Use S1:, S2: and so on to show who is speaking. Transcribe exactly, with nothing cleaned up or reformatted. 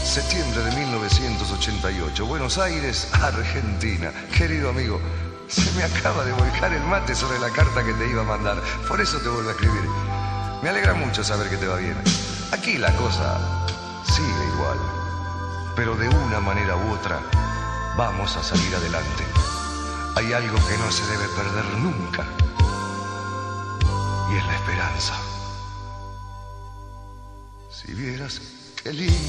S1: Septiembre de mil novecientos ochenta y ocho, Buenos Aires, Argentina. Querido amigo, se me acaba de volcar el mate sobre la carta que te iba a mandar. Por eso te vuelvo a escribir. Me alegra mucho saber que te va bien. Aquí la cosa sigue igual, pero de una manera u otra vamos a salir adelante. Hay algo que no se debe perder nunca, y es la esperanza. Si vieras qué lindo